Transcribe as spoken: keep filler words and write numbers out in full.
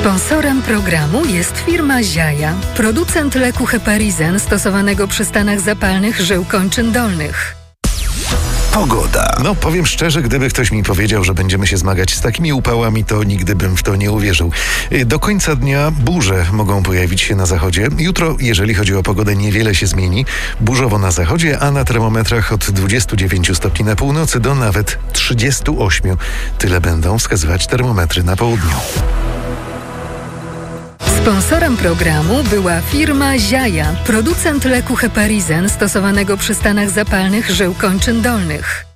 Sponsorem programu jest firma Ziaja, producent leku Heparizen stosowanego przy stanach zapalnych żył kończyn dolnych. Pogoda. No, powiem szczerze, gdyby ktoś mi powiedział, że będziemy się zmagać z takimi upałami, to nigdy bym w to nie uwierzył. Do końca dnia burze mogą pojawić się na zachodzie. Jutro, jeżeli chodzi o pogodę, niewiele się zmieni. Burzowo na zachodzie, a na termometrach od dwudziestu dziewięciu stopni na północy do nawet trzydziestu ośmiu. Tyle będą wskazywać termometry na południu. Sponsorem programu była firma Ziaja, producent leku Heparizen stosowanego przy stanach zapalnych żył kończyn dolnych.